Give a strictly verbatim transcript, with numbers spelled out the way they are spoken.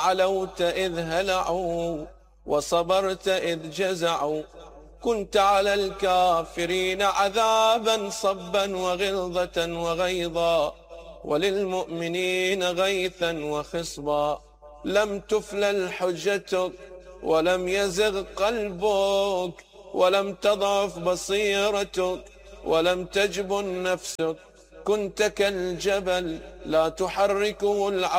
علوت إذ هلعوا وصبرت إذ جزعوا. كنت على الكافرين عذابا صبا وغلظة وغيظا، وللمؤمنين غيثا وخصبا. لم تفلل حجتك ولم يزغ قلبك، ولم تضعف بصيرتك ولم تجبن نفسك. كنت كالجبل لا تحركه العون